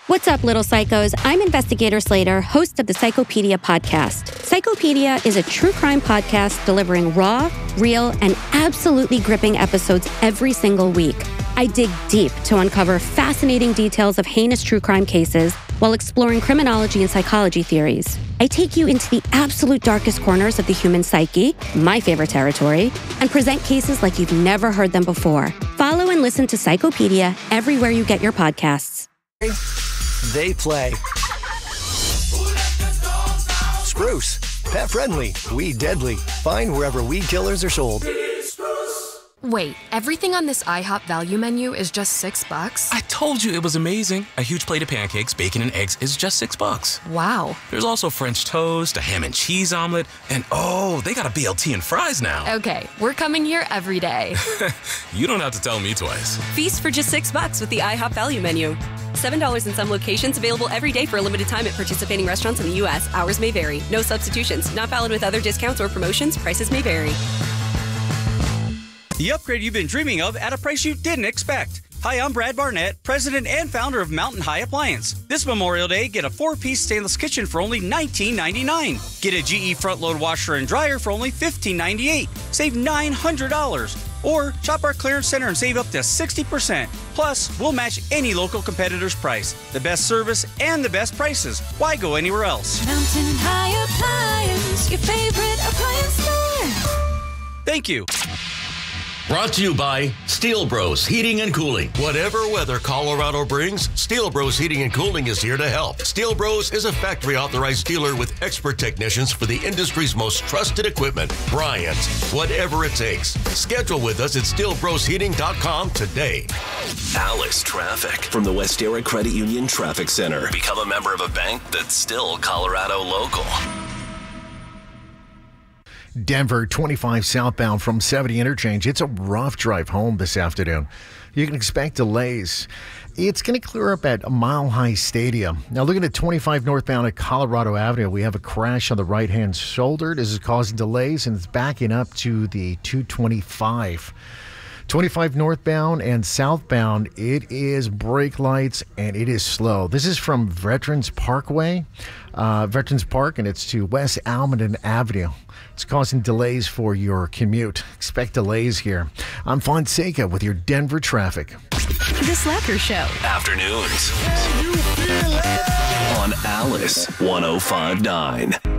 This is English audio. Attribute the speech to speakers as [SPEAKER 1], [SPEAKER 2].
[SPEAKER 1] What's up, little psychos? I'm Investigator Slater, host of the Psychopedia podcast. Psychopedia is a true crime podcast delivering raw, real, and absolutely gripping episodes every single week. I dig deep to uncover fascinating details of heinous true crime cases while exploring criminology and psychology theories. I take you into the absolute darkest corners of the human psyche, my favorite territory, and present cases like you've never heard them before. Follow and listen to Psychopedia everywhere you get your podcasts.
[SPEAKER 2] They play. Spruce, pet friendly, weed deadly. Find wherever weed killers are sold.
[SPEAKER 3] Wait, everything on this IHOP value menu is just $6?
[SPEAKER 4] I told you it was amazing. A huge plate of pancakes, bacon, and eggs is just $6.
[SPEAKER 3] Wow.
[SPEAKER 4] There's also French toast, a ham and cheese omelet, and oh, they got a BLT and fries now.
[SPEAKER 3] Okay, we're coming here every day.
[SPEAKER 4] You don't have to tell me twice.
[SPEAKER 5] Feast for just $6 with the IHOP value menu. $7 in some locations, available every day for a limited time at participating restaurants in the U.S. Hours may vary. No substitutions. Not valid with other discounts or promotions. Prices may vary.
[SPEAKER 6] The upgrade you've been dreaming of at a price you didn't expect. Hi, I'm Brad Barnett, president and founder of Mountain High Appliance. This Memorial Day, get a 4-piece stainless kitchen for only $19.99. Get a GE front-load washer and dryer for only $15.98. Save $900. Or shop our clearance center and save up to 60%. Plus, we'll match any local competitor's price. The best service and the best prices. Why go anywhere else?
[SPEAKER 7] Mountain High Appliance, your favorite appliance store.
[SPEAKER 6] Thank you.
[SPEAKER 8] Brought to you by Steel Bros Heating and Cooling. Whatever weather Colorado brings, Steel Bros Heating and Cooling is here to help. Steel Bros is a factory-authorized dealer with expert technicians for the industry's most trusted equipment. Bryant, whatever it takes. Schedule with us at steelbrosheating.com today.
[SPEAKER 9] Alice Traffic from the Westera Credit Union Traffic Center. Become a member of a bank that's still Colorado local.
[SPEAKER 10] Denver, 25 southbound from 70 interchange. It's a rough drive home this afternoon. You can expect delays. It's going to clear up at Mile High Stadium. Now, looking at 25 northbound at Colorado Avenue, we have a crash on the right-hand shoulder. This is causing delays, and it's backing up to the 225. 25 northbound and southbound, it is brake lights and it is slow. This is from Veterans Parkway, Veterans Park, and it's to West Almaden Avenue. It's causing delays for your commute. Expect delays here. I'm Fonseca with your Denver traffic.
[SPEAKER 5] The Slacker Show.
[SPEAKER 9] Afternoons. On Alice 105.9.